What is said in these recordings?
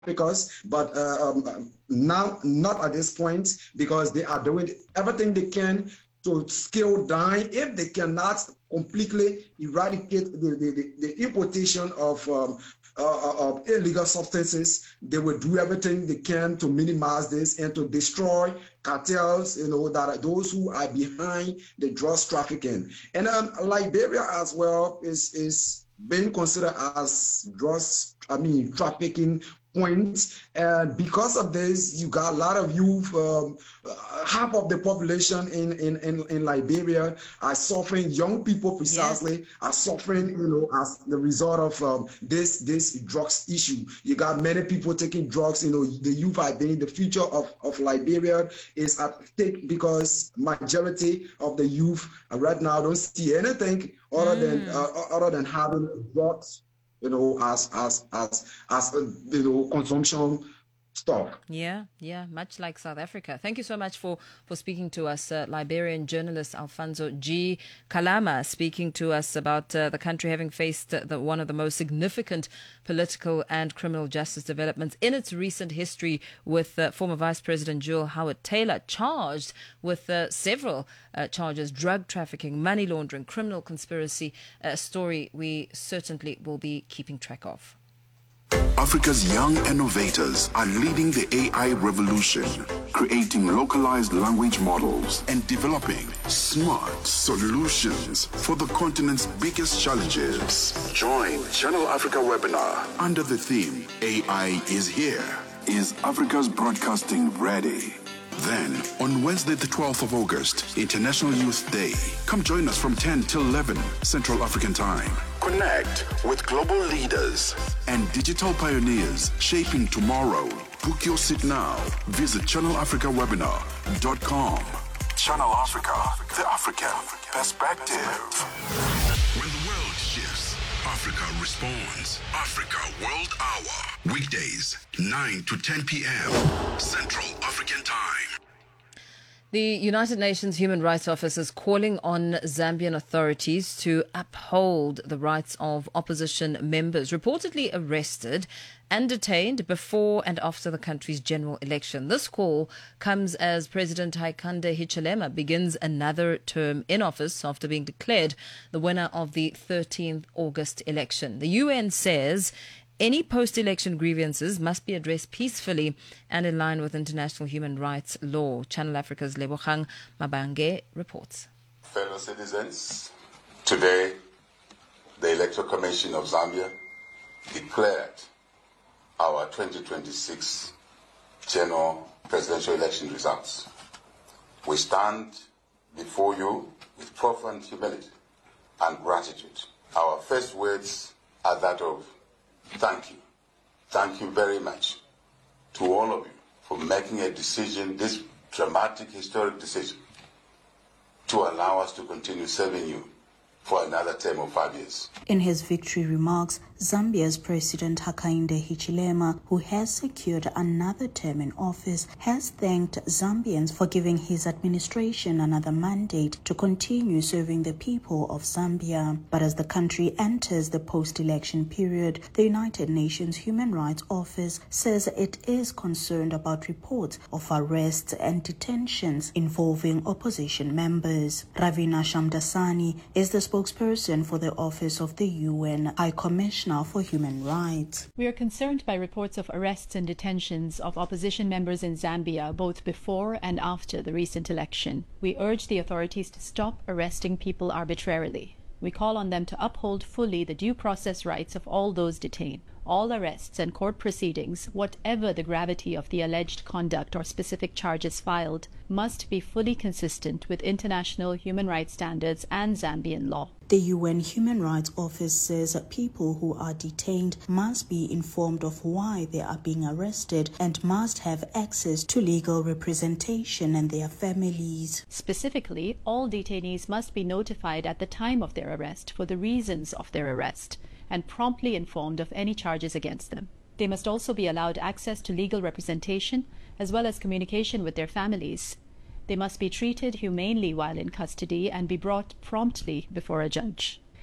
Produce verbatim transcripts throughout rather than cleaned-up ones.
traffickers, but uh, um, now not at this point because they are doing everything they can to scale down. If they cannot completely eradicate the, the, the, the importation of um, uh, of illegal substances, they will do everything they can to minimize this and to destroy cartels, you know, that are those who are behind the drugs trafficking. And um, Liberia as well is is being considered as drugs, I mean, trafficking points. And because of this, you got a lot of youth, um, uh, half of the population in, in, in, in Liberia are suffering, young people precisely yes. are suffering, you know, as the result of um, this, this drugs issue. You got many people taking drugs, you know, the youth are being, the future of, of Liberia is at stake because majority of the youth right now don't see anything other mm. than, uh, other than having drugs, you know, as as as as uh, you know, consumption stock. Yeah, yeah, much like South Africa. Thank you so much for, for speaking to us, uh, Liberian journalist Alfonso G. Kalama, speaking to us about uh, the country having faced uh, the, one of the most significant political and criminal justice developments in its recent history, with uh, former Vice President Jewel Howard Taylor charged with uh, several uh, charges: drug trafficking, money laundering, criminal conspiracy. A story we certainly will be keeping track of. Africa's young innovators are leading the A I revolution, creating localized language models and developing smart solutions for the continent's biggest challenges. Join Channel Africa webinar under the theme A I is here. Is Africa's broadcasting ready? Then, on Wednesday the twelfth of August, International Youth Day, come join us from ten till eleven Central African Time. Connect with global leaders and digital pioneers shaping tomorrow. Book your seat now. Visit channel africa webinar dot com. Channel Africa, the African perspective. When the world shifts, Africa responds. Africa World Hour. Weekdays, nine to ten p.m. Central African Time. The United Nations Human Rights Office is calling on Zambian authorities to uphold the rights of opposition members reportedly arrested and detained before and after the country's general election. This call comes as President Hakainde Hichilema begins another term in office after being declared the winner of the thirteenth of August election. The U N says any post-election grievances must be addressed peacefully and in line with international human rights law. Channel Africa's Lebogang Mabange reports. Fellow citizens, today the Electoral Commission of Zambia declared our twenty twenty-six general presidential election results. We stand before you with profound humility and gratitude. Our first words are that of thank you. Thank you very much to all of you for making a decision, this dramatic, historic decision, to allow us to continue serving you for another term of five years. In his victory remarks, Zambia's President Hakainde Hichilema, who has secured another term in office, has thanked Zambians for giving his administration another mandate to continue serving the people of Zambia. But as the country enters the post-election period, the United Nations Human Rights Office says it is concerned about reports of arrests and detentions involving opposition members. Ravina Shamdasani is the spokesperson for the Office of the U N High Commissioner for Human Rights. We are concerned by reports of arrests and detentions of opposition members in Zambia, both before and after the recent election. We urge the authorities to stop arresting people arbitrarily. We call on them to uphold fully the due process rights of all those detained. All arrests and court proceedings, whatever the gravity of the alleged conduct or specific charges filed, must be fully consistent with international human rights standards and Zambian law. The U N Human Rights Office says that people who are detained must be informed of why they are being arrested and must have access to legal representation and their families. Specifically, all detainees must be notified at the time of their arrest for the reasons of their arrest and promptly informed of any charges against them. They must also be allowed access to legal representation as well as communication with their families. They must be treated humanely while in custody and be brought promptly before a judge.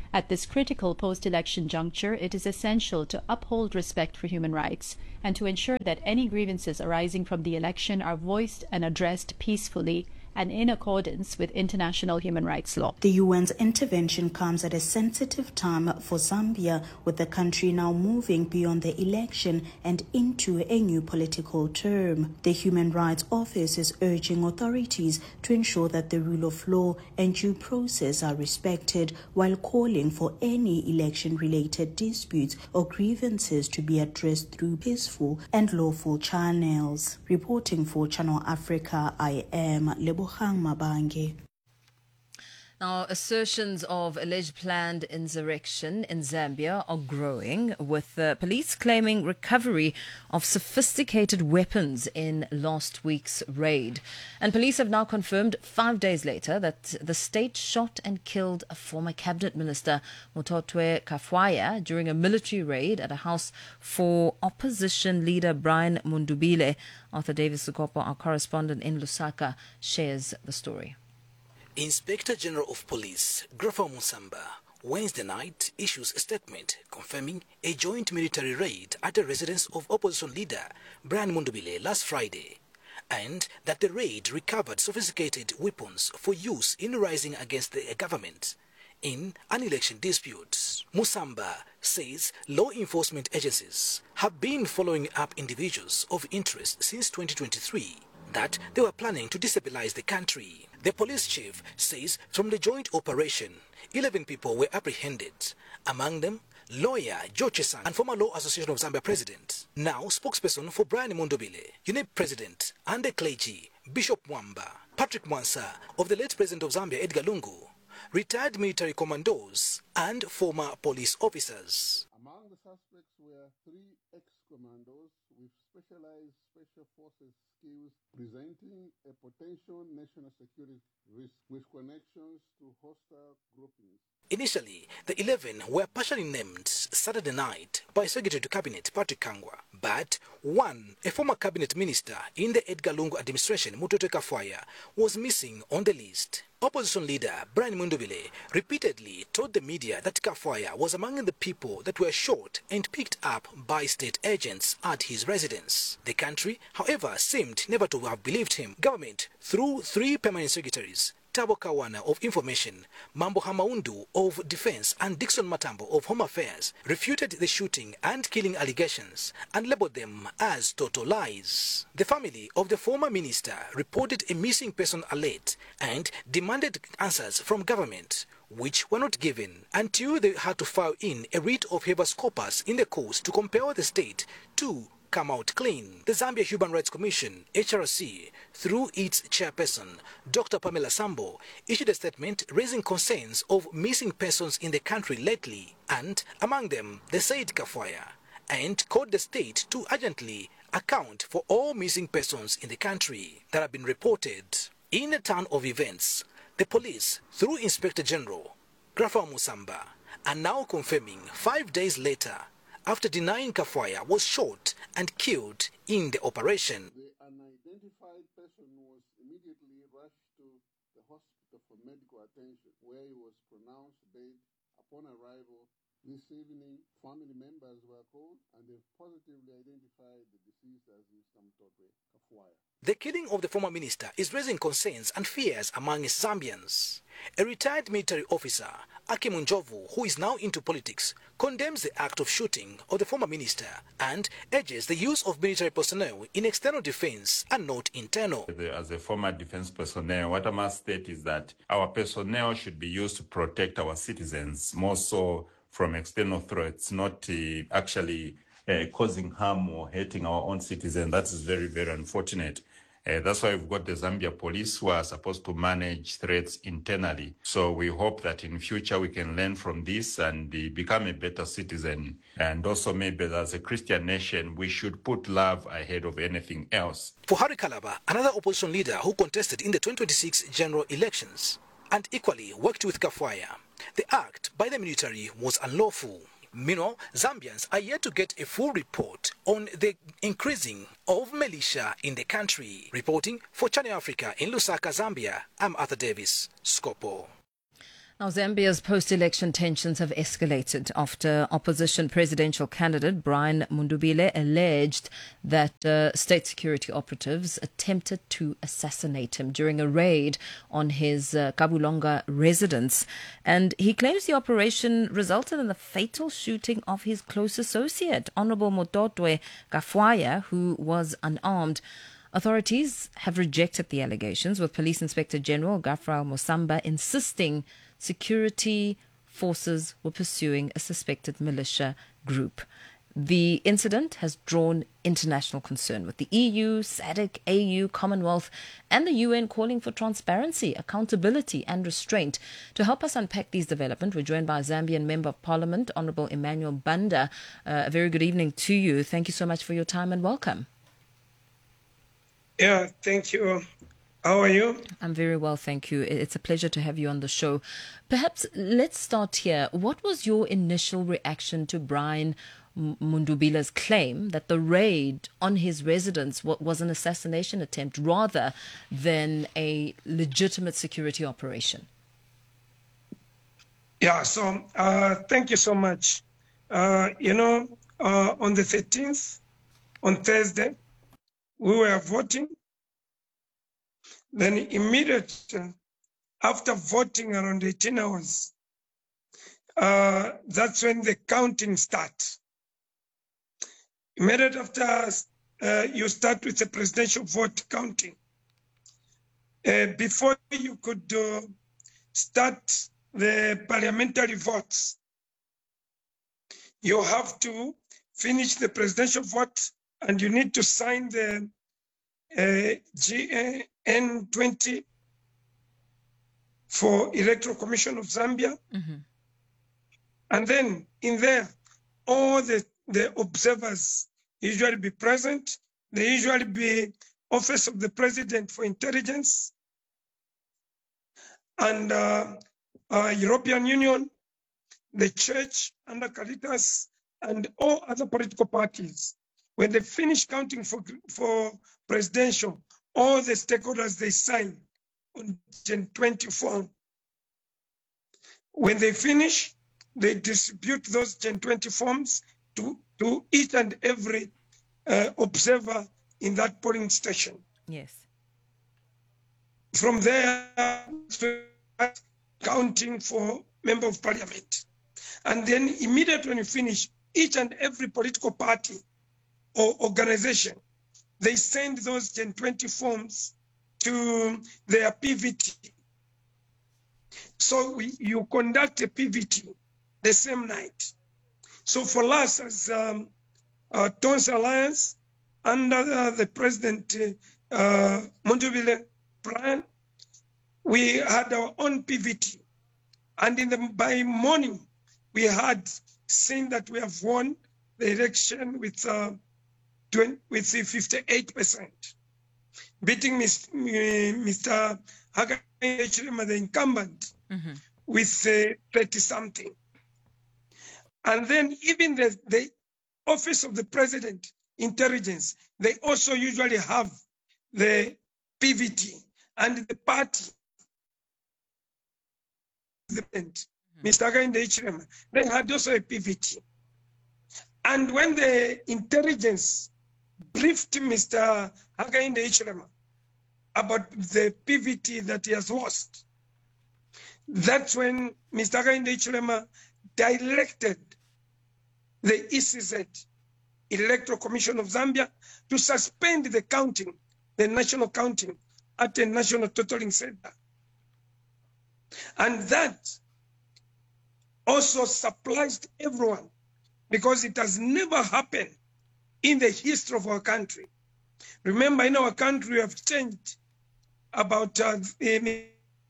At this critical post-election juncture, it is essential to uphold respect for human rights and to ensure that any grievances arising from the election are voiced and addressed peacefully and in accordance with international human rights law. The U N's intervention comes at a sensitive time for Zambia, with the country now moving beyond the election and into a new political term. The Human Rights Office is urging authorities to ensure that the rule of law and due process are respected, while calling for any election-related disputes or grievances to be addressed through peaceful and lawful channels. Reporting for Channel Africa, I am Lebo Mabange. Now, assertions of alleged planned insurrection in Zambia are growing, with the police claiming recovery of sophisticated weapons in last week's raid. And police have now confirmed five days later that the state shot and killed a former cabinet minister, Mutotwe Kafwaya, during a military raid at a house for opposition leader Brian Mundubile. Arthur Davis Sukopo, our correspondent in Lusaka, shares the story. Inspector General of Police Grafa Musamba Wednesday night issues a statement confirming a joint military raid at the residence of opposition leader Brian Mundubile last Friday, and that the raid recovered sophisticated weapons for use in rising against the government in an election dispute. Musamba says law enforcement agencies have been following up individuals of interest since twenty twenty-three that they were planning to destabilize the country. The police chief says from the joint operation, eleven people were apprehended, among them lawyer Joe Chesan and former Law Association of Zambia president, now spokesperson for Brian Mundubile, U N E P president and the clergy, Bishop Mwamba, Patrick Mwansa of the late president of Zambia, Edgar Lungu, retired military commandos and former police officers. Among the suspects were three ex-commandos with specialized special forces skills presenting a potential national security risk with connections to hostile groupings. Initially, the eleven were partially named Saturday night by Secretary to Cabinet Patrick Kangwa, but one, a former cabinet minister in the Edgar Lungu administration, Mutotwe Kafwaya, was missing on the list. Opposition leader Brian Mundubile repeatedly told the media that Kafwaya was among the people that were shot and picked up by state agents at his residence. The country, however, seemed never to have believed him. Government, through three permanent secretaries, Tabo Kawana of Information, Mambo Hamaundu of Defense and Dixon Matambo of Home Affairs, refuted the shooting and killing allegations and labeled them as total lies. The family of the former minister reported a missing person alert and demanded answers from government, which were not given until they had to file in a writ of habeas corpus in the courts to compel the state to come out clean. The Zambia Human Rights Commission, H R C, through its chairperson, Doctor Pamela Sambo, issued a statement raising concerns of missing persons in the country lately, and among them, the Said Kafwaya, and called the state to urgently account for all missing persons in the country that have been reported. In a turn of events, the police, through Inspector General Grafa Musamba, are now confirming five days later, after denying Kafwaya was shot and killed in the operation. The unidentified person was immediately rushed to the hospital for medical attention, where he was pronounced dead. Upon arrival this evening, family members were called and they positively identified the deceased as Mister Mutotwe Kafwaya. The killing of the former minister is raising concerns and fears among Zambians. A retired military officer, Akim Njovu, who is now into politics, condemns the act of shooting of the former minister and urges the use of military personnel in external defense and not internal. As a former defense personnel, what I must state is that our personnel should be used to protect our citizens, more so from external threats, not uh, actually uh, causing harm or hurting our own citizens. That is very, very unfortunate. Uh, that's why we've got the Zambia police who are supposed to manage threats internally. So we hope that in future we can learn from this and uh, become a better citizen. And also maybe as a Christian nation, we should put love ahead of anything else. For Harry Kalaba, another opposition leader who contested in the twenty twenty-six general elections and equally worked with Kafwaya, the act by the military was unlawful. Meanwhile, Zambians are yet to get a full report on the increasing of militia in the country. Reporting for Channel Africa in Lusaka, Zambia, I'm Arthur Davis, Scopo. Now, Zambia's post-election tensions have escalated after opposition presidential candidate Brian Mundubile alleged that uh, state security operatives attempted to assassinate him during a raid on his uh, Kabulonga residence. And he claims the operation resulted in the fatal shooting of his close associate, Honorable Mototwe Kafwaya, who was unarmed. Authorities have rejected the allegations, with Police Inspector General Gafrael Mosamba insisting security forces were pursuing a suspected militia group. The incident has drawn international concern, with the E U, SADC, A U, Commonwealth and the U N calling for transparency, accountability and restraint. To help us unpack these developments, we're joined by Zambian Member of Parliament, Honourable Emmanuel Banda. Uh, a very good evening to you. Thank you so much for your time and welcome. Yeah, thank you. How are you? I'm very well, thank you. It's a pleasure to have you on the show. Perhaps let's start here. What was your initial reaction to Brian Mundubile's claim that the raid on his residence was an assassination attempt rather than a legitimate security operation? Yeah, so uh, thank you so much. Uh, you know, uh, on the thirteenth, on Thursday, we were voting. Then immediately after voting around eighteen hours, uh, that's when the counting starts. Immediately after uh, you start with the presidential vote counting, uh, before you could uh, start the parliamentary votes, you have to finish the presidential vote and you need to sign the uh, G N twenty for Electoral Commission of Zambia. Mm-hmm. And then in there, all the, the observers usually be present. They usually be Office of the President for Intelligence and uh, uh, European Union, the church under Caritas, and all other political parties. When they finish counting for, for presidential, all the stakeholders, they sign on Gen twenty form. When they finish, they distribute those Gen twenty forms to, to each and every uh, observer in that polling station. Yes. From there, counting for member of parliament. And then immediately when you finish, each and every political party or organization, they send those Gen twenty forms to their P V T. So we, you conduct a P V T the same night. So for us as um, uh, Tons Alliance, under uh, the President uh, uh, Mundubile plan, we had our own P V T. And in the, by morning, we had seen that we have won the election with uh, with fifty-eight percent, beating Mister Hakainde Hichilema, the incumbent, mm-hmm. with uh, thirty something. And then even the, the Office of the President, Intelligence, they also usually have the P V T, and the party, mm-hmm. Mister Hakainde Hichilema, they had also a P V T. And when the intelligence briefed Mister Hakainde Hichilema about the P V T that he has lost, that's when Mister Hakainde Hichilema directed the E C Z, Electoral Commission of Zambia, to suspend the counting, the national counting, at the National Totaling Center. And that also surprised everyone, because it has never happened in the history of our country. Remember, in our country, we have changed about uh, the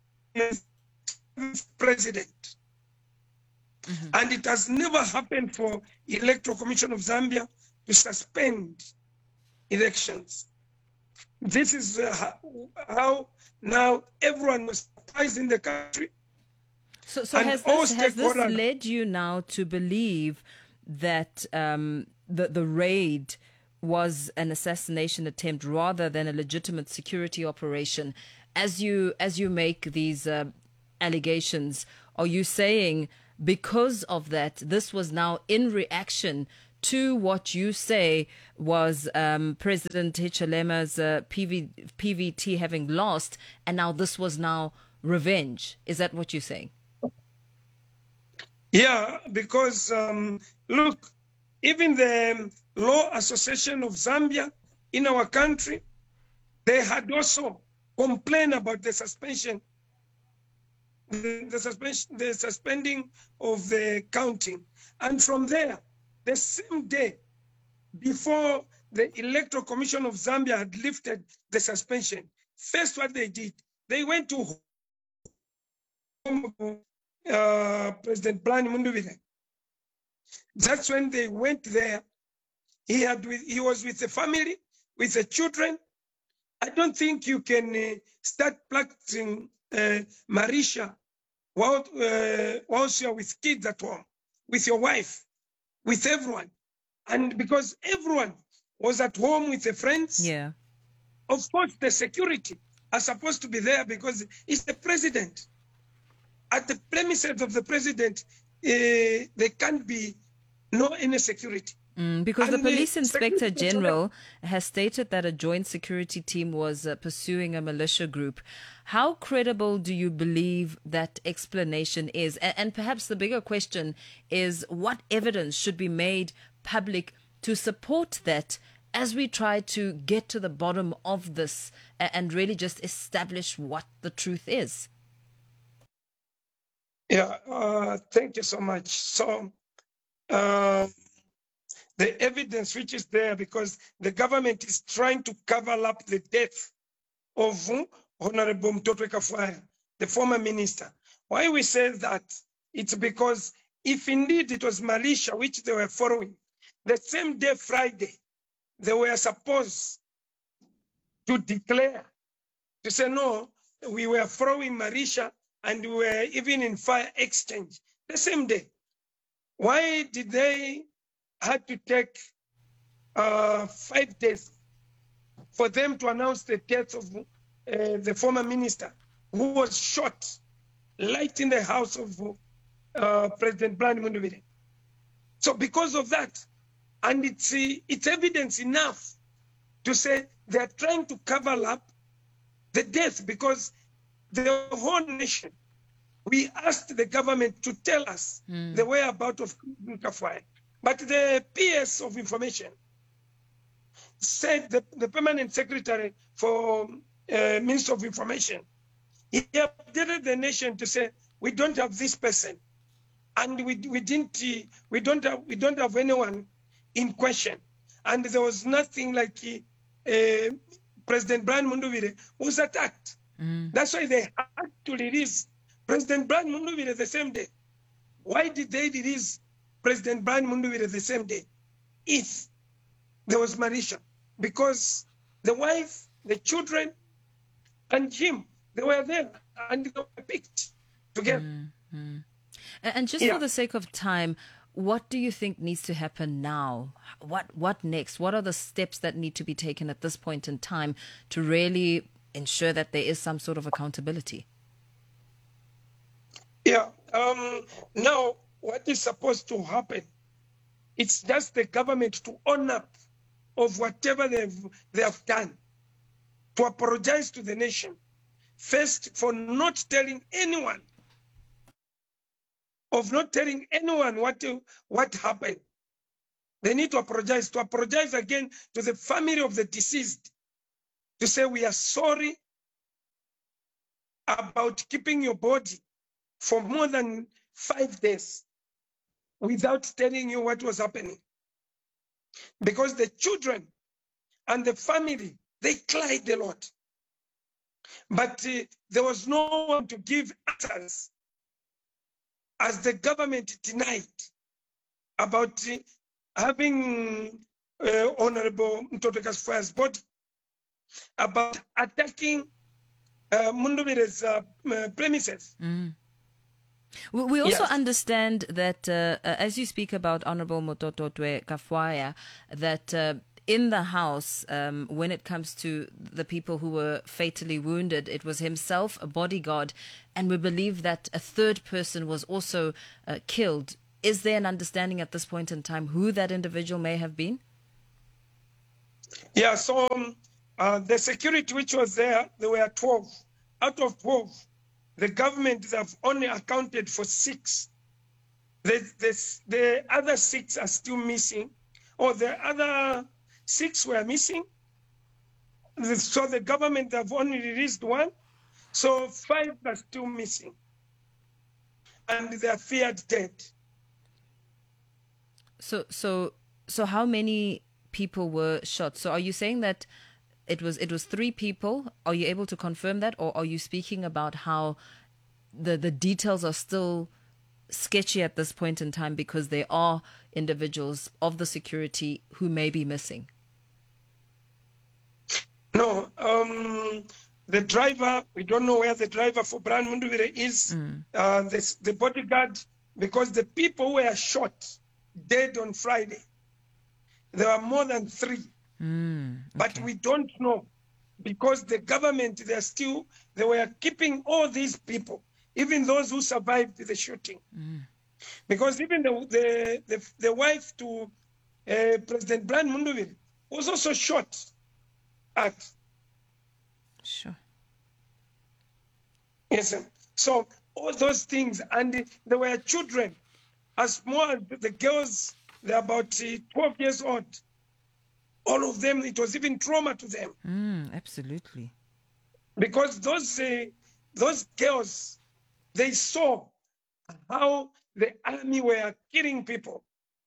president. Mm-hmm. And it has never happened for Electoral Commission of Zambia to suspend elections. This is uh, how now everyone was surprised in the country. So, so has, this, has this led you now to believe that um, the, the raid was an assassination attempt rather than a legitimate security operation, as you as you make these uh, allegations. Are you saying because of that, this was now in reaction to what you say was um, President Hichilema's uh, P V, P V T having lost, and now this was now revenge? Is that what you're saying? Yeah, because um, look, even the Law Association of Zambia in our country, they had also complained about the suspension, the, the suspension, the suspending of the counting. And from there, the same day, before the Electoral Commission of Zambia had lifted the suspension, first what they did, they went to uh, President Brian Mundubile. That's when they went there. He had with, he was with the family, with the children. I don't think you can uh, start practicing uh, Marisha while, uh, whilst you're with kids at home, with your wife, with everyone. And because everyone was at home with their friends, yeah, of course the security are supposed to be there because it's the president. At the premises of the president, uh, there can't be no any security. Mm, because And the police the inspector security general has stated that a joint security team was uh, pursuing a militia group. How credible do you believe that explanation is? And, and perhaps the bigger question is, what evidence should be made public to support that as we try to get to the bottom of this and, and really just establish what the truth is? Yeah, uh, thank you so much. So, uh, the evidence which is there, because the government is trying to cover up the death of uh, Honorable Mutotwe Kafwaya, the former minister. Why we say that? It's because if indeed it was militia which they were following, the same day, Friday, they were supposed to declare, to say, no, we were following militia and we were even in fire exchange the same day. Why did they had to take uh, five days for them to announce the death of uh, the former minister who was shot right in the house of uh, President Brian Mundubile? So because of that, and it's, uh, it's evidence enough to say they're trying to cover up the death, because the whole nation, we asked the government to tell us mm. the whereabouts of Kafwaya. But the P S of information said, the, the permanent secretary for uh, Minister of Information, he updated the nation to say, we don't have this person. And we, we didn't, we don't have, we don't have anyone in question. And there was nothing like uh, President Brian Mundubile was attacked. Mm. That's why they had to release President Brian Mundubile the same day. Why did they release President Brian Mundubile the same day if there was militia? Because the wife, the children, and him, they were there and they were picked together. Mm-hmm. And just yeah. for the sake of time, what do you think needs to happen now? What what next? What are the steps that need to be taken at this point in time to really ensure that there is some sort of accountability? Yeah. Um, now, what is supposed to happen? It's just the government to own up of whatever they've they have done, to apologize to the nation, first for not telling anyone, of not telling anyone what what happened. They need to apologize, to apologize again to the family of the deceased, to say we are sorry about keeping your body for more than five days without telling you what was happening. Because the children and the family, they cried a lot. But uh, there was no one to give answers, as the government denied about uh, having uh, Honorable Mutotwe Kafwaya's body, about attacking uh, Mundubile's uh, uh, premises. Mm. We, we also yes. understand that, uh, uh, as you speak about Honorable Mutotwe Kafwaya, that uh, in the house, um, when it comes to the people who were fatally wounded, it was himself, a bodyguard, and we believe that a third person was also uh, killed. Is there an understanding at this point in time who that individual may have been? Yeah, so um, uh, the security which was there, there were twelve. Out of twelve, the government have only accounted for six. The, the, the other six are still missing, or the other six were missing. So the government have only released one, so five are still missing, and they are feared dead. So, so, so, how many people were shot? So, are you saying that it was it was three people? Are you able to confirm that, or are you speaking about how the the details are still sketchy at this point in time because there are individuals of the security who may be missing? No, um, the driver, we don't know where the driver for Brian Munduvire is, mm. uh, the, the bodyguard, because the people were shot dead on Friday. There were more than three, mm, okay. But we don't know because the government, they're still, they were keeping all these people, even those who survived the shooting. Mm. Because even the, the, the, the wife to uh, President Brian Munduvire was also shot at. Sure. Yes, sir. So all those things, and there were children, as small as the girls, they're about uh, twelve years old. All of them, it was even trauma to them. Mm, absolutely. Because those uh, those girls, they saw how the army were killing people.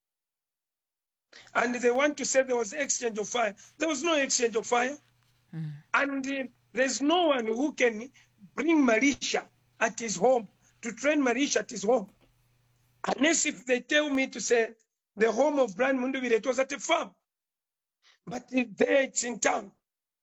And they want to say there was exchange of fire. There was no exchange of fire. Mm. And uh, there's no one who can bring militia at his home, to train militia at his home. Unless if they tell me to say the home of Brian Munduvire, it was at a farm. But there it's in town.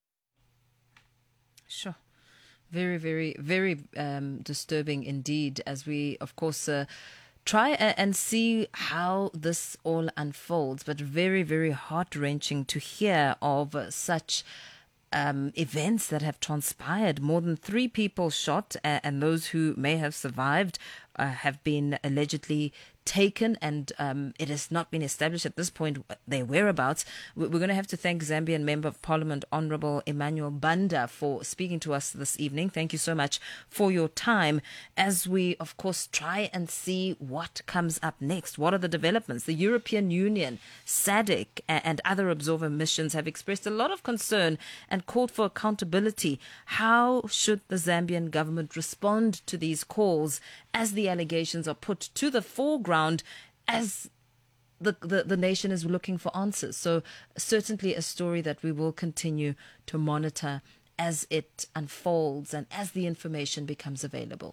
Sure. Very, very, very um, disturbing indeed, as we, of course, uh, try and see how this all unfolds, but very, very heart-wrenching to hear of such um, events that have transpired. More than three people shot, uh, and those who may have survived uh, have been allegedly taken, and um, it has not been established at this point their whereabouts. We're going to have to thank Zambian Member of Parliament, Honourable Emmanuel Banda, for speaking to us this evening. Thank you so much for your time as we, of course, try and see what comes up next. What are the developments? The European Union, SADC, and other observer missions have expressed a lot of concern and called for accountability. How should the Zambian government respond to these calls as the allegations are put to the foreground as the, the, the nation is looking for answers? So certainly a story that we will continue to monitor as it unfolds and as the information becomes available.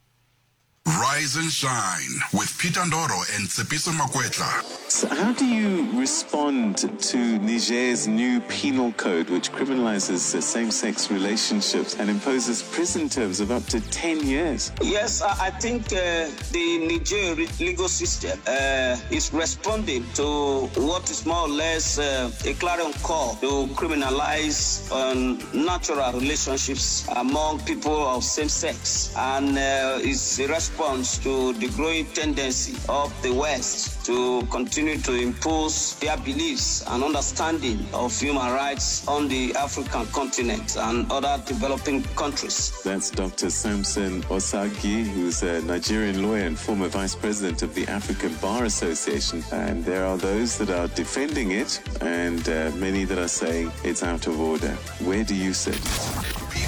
Rise and shine with Peter Ndoro and Tsepiso Makwetla. So how do you respond to Niger's new penal code, which criminalizes uh, same-sex relationships and imposes prison terms of up to ten years? Yes, I think uh, the Niger legal system uh, is responding to what is more or less uh, a clarion call to criminalize um, natural relationships among people of same sex, and uh, is a response to the growing tendency of the West to continue to impose their beliefs and understanding of human rights on the African continent and other developing countries. That's Doctor Samson Osagi, who's a Nigerian lawyer and former vice president of the African Bar Association. And there are those that are defending it and uh, many that are saying it's out of order. Where do you sit?